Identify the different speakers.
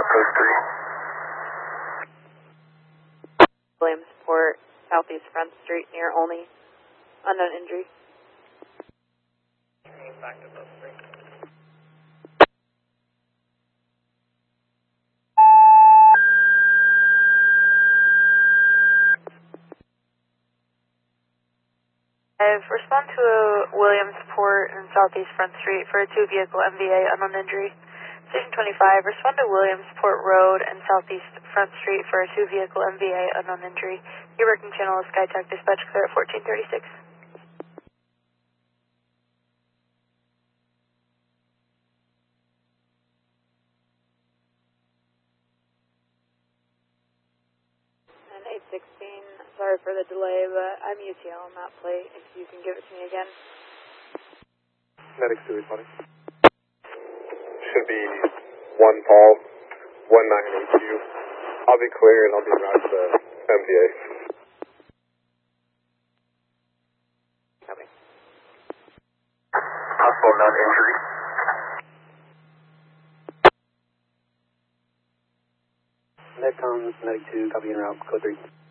Speaker 1: post 3.
Speaker 2: Williamsport, Southeast Front Street, near Olney. Unknown injury.
Speaker 1: Back to post 3.
Speaker 2: Respond to Williamsport and Southeast Front Street for a 2-vehicle MVA unknown injury. Station 25, respond to Williamsport Road and Southeast Front Street for a 2-vehicle MVA unknown injury. Your working channel is SkyTech dispatch clear at 1436. And 816, sorry for the delay, but I'm UTL on that plate. If you can give it to me again.
Speaker 1: Medics 2 responding. Should be 1 Paul, 1982. I'll be clear and I'll be routed to the MVA.
Speaker 2: Copy.
Speaker 1: Possible known injury.
Speaker 3: Medcoms, Medic 2, copy en route, code 3.